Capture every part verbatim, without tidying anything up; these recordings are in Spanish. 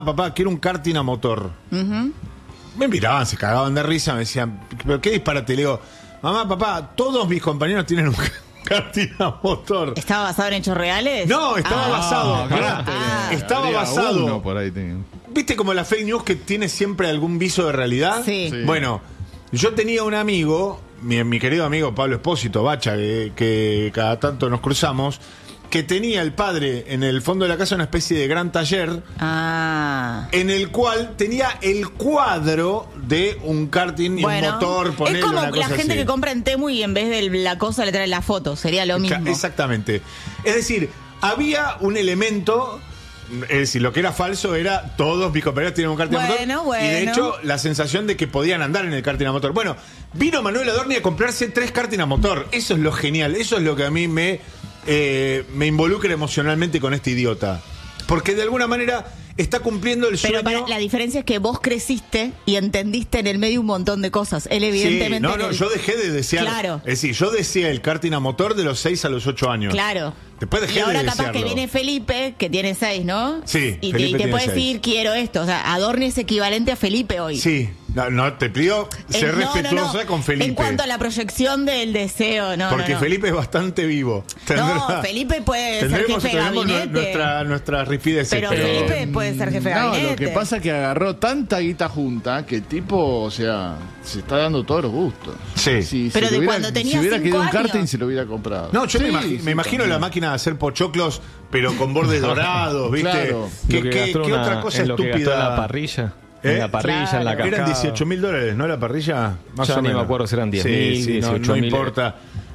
papá, quiero un karting a motor. Uh-huh. Me miraban, se cagaban de risa, me decían, ¿pero qué disparate? Le digo, mamá, papá, todos mis compañeros tienen un karting a motor. ¿Estaba basado en hechos reales? No, estaba ah, basado. Pará, ah, estaba basado. Uno por ahí tenía. ¿Viste como la fake news que tiene siempre algún viso de realidad? Sí. Sí. Bueno, yo tenía un amigo, mi, mi querido amigo Pablo Espósito, Bacha, que, que cada tanto nos cruzamos, que tenía el padre en el fondo de la casa una especie de gran taller Ah. en el cual tenía el cuadro de un karting y Bueno, un motor, ponerle es como una la cosa gente así. que compra en Temu y en vez de la cosa le trae la foto, sería lo mismo. Exactamente. Es decir, había un elemento, es decir, lo que era falso era todos mis compañeros tienen un karting a Bueno, motor. bueno. Y de hecho, la sensación de que podían andar en el karting a motor. Bueno, vino Manuel Adorni a comprarse tres karting a motor. Eso es lo genial. Eso es lo que a mí me, eh, me involucra emocionalmente con este idiota. Porque de alguna manera está cumpliendo el sueño. Pero para, la diferencia es que vos creciste y entendiste en el medio un montón de cosas. Él evidentemente... Sí, no, no, el... yo dejé de desear. Claro. Es decir, yo deseé el karting a motor de los seis a los ocho años. Claro. Después dejé y ahora de capaz desearlo. que viene Felipe, que tiene seis, ¿no? Sí, Y Felipe te, y te tiene puede seis. decir, quiero esto. O sea, Adorni es equivalente a Felipe hoy. Sí, no, no te pido ser Eh, no, no, respetuosa no. con Felipe. En cuanto a la proyección del deseo, no, Porque no, no. Felipe es bastante vivo. No, Felipe puede ser tendremos, jefe de tendremos gabinete. nuestra, nuestras rifideces. Pero, Felipe puede ser jefe de No, gabinete. lo que pasa es que agarró tanta guita junta que el tipo, o sea, se está dando todos los gustos. Sí. Si, Pero si de le hubiera- cuando tenía Si hubiera cinco querido un años. karting, se lo hubiera comprado. No, yo Sí, me, imagi- sí, me imagino también. la máquina de hacer pochoclos, pero con bordes dorados, ¿viste? Claro. ¿Qué, Lo que qué- gastó qué una- otra cosa en lo que gastó estúpida? en la parrilla. ¿Eh? En la parrilla, Claro. en la Eran cascada. dieciocho mil dólares, ¿no? La parrilla. Más Ya o ni me menos. acuerdo si eran diez Sí, mil, sí, no, dieciocho no mil. importa.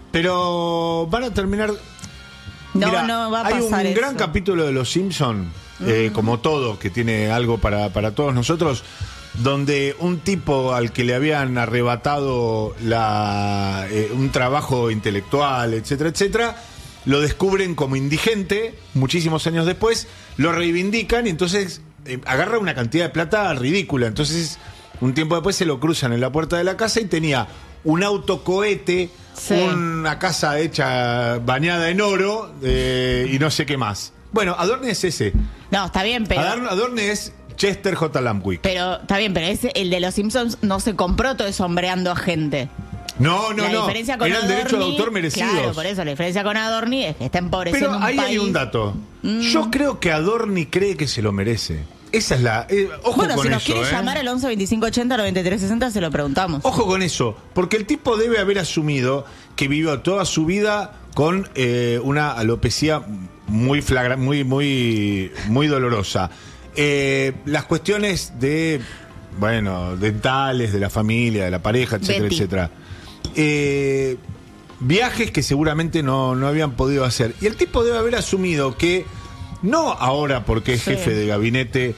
Pero van a terminar. No, Mirá, no va a hay pasar un eso. gran capítulo de Los Simpson, eh, como todo, que tiene algo para, para todos nosotros, donde un tipo al que le habían arrebatado la, eh, un trabajo intelectual, etcétera, etcétera, lo descubren como indigente muchísimos años después, lo reivindican y entonces eh, agarra una cantidad de plata ridícula. Entonces, un tiempo después se lo cruzan en la puerta de la casa y tenía un autocohete, Sí. una casa hecha bañada en oro eh, y no sé qué más. Bueno, Adorni es ese. No, está bien, pero... Adorni, Adorni es Chester J. Lampwick. Pero está bien, pero ese, el de los Simpsons no se compró todo eso hombreando a gente. No, no, la no. diferencia con Eran Adorni, derechos de autor merecidos. Claro, por eso la diferencia con Adorni es que está empobreciendo Pero un ahí país. hay un dato. Mm. Yo creo que Adorni cree que se lo merece. Esa es la... eh, ojo Bueno, con si nos eso, quiere ¿eh? llamar al once veinticinco ochenta noventa y tres sesenta se lo preguntamos. Ojo con eso, porque el tipo debe haber asumido que vivió toda su vida con eh, una alopecia muy flagra, muy, muy, muy dolorosa. Eh, las cuestiones de, bueno, dentales, de la familia, de la pareja, etcétera, Betty. etcétera. Eh, viajes que seguramente no, no habían podido hacer. Y el tipo debe haber asumido que, no ahora porque es Sí. jefe de gabinete,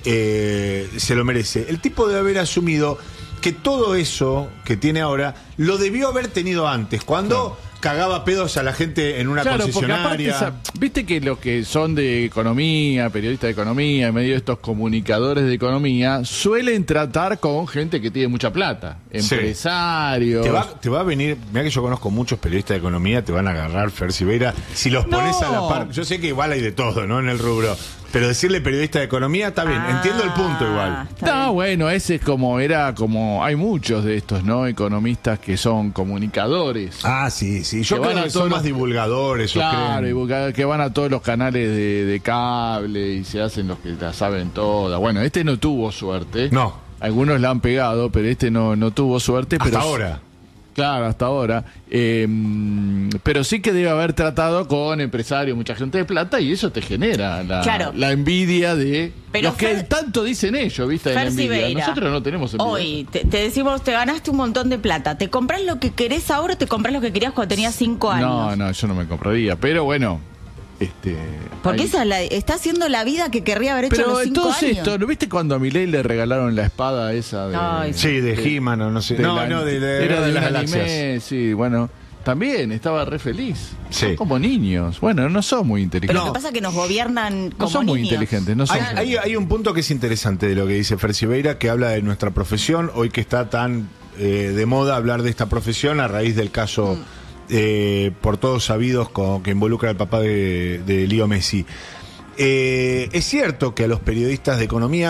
eh, se lo merece. El tipo debe haber asumido que todo eso que tiene ahora lo debió haber tenido antes, cuando cagaba pedos a la gente en una Claro, porque aparte, concesionaria. esa- viste que los que son de economía, periodistas de economía, en medio de estos comunicadores de economía, suelen tratar con gente que tiene mucha plata, Sí. empresarios. Te va, te va a venir, mira que yo conozco muchos periodistas de economía, te van a agarrar Fer Siveira, si los No. pones a la par. Yo sé que igual hay de todo, ¿no? En el rubro. Pero decirle periodista de economía está bien, Ah, entiendo el punto igual. está No, bien. bueno, ese es como, era como, hay muchos de estos, ¿no? Economistas que son comunicadores. Ah, sí, sí. Yo Que creo van a que son todos más los- divulgadores. o Claro, creen- y busca- que van a todos los canales de, de cable y se hacen los que la saben todas. Bueno, este no tuvo suerte. No. Algunos la han pegado, pero este no, no tuvo suerte. Hasta pero ahora. Claro, hasta ahora. Eh, pero sí que debe haber tratado con empresarios, mucha gente de plata, y eso te genera la, Claro. la envidia de Pero los que Fer- tanto dicen ellos, ¿viste? De la Fer envidia. Siveira, Nosotros no tenemos envidia. hoy te, te decimos, te ganaste un montón de plata. ¿Te compras lo que querés ahora o te compras lo que querías cuando tenías cinco años? No, no, yo no me compraría. Pero bueno, este. Porque hay- esa es la- está haciendo la vida que querría haber hecho a Pero los cinco todo años. esto, ¿no viste cuando a Milei le regalaron la espada esa de. Ay, Sí, de He-Man o no sé. de No, la- no, de, de- era de de las un galaxias. anime, sí, bueno. También estaba re feliz. Sí. Son como niños. Bueno, no son muy Pero inteligentes. lo que pasa es que nos gobiernan No como son muy niños. inteligentes, no son. Hay, hay- hay un punto que es interesante de lo que dice Fer Siveira, que habla de nuestra profesión, hoy que está tan eh, de moda hablar de esta profesión a raíz del caso eh, por todos sabidos con, que involucra al papá de, de Leo Messi. eh, es cierto que a los periodistas de economía